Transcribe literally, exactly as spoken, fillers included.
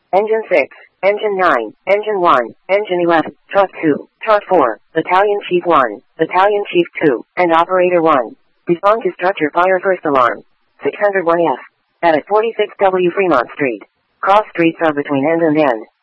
Engine six, Engine nine, Engine one, Engine eleven, Truck two, Truck four, Battalion Chief one, Battalion Chief two, and Operator one. Respond to structure fire first alarm. six oh one F. At forty-six W Fremont Street. Cross streets are between end and end.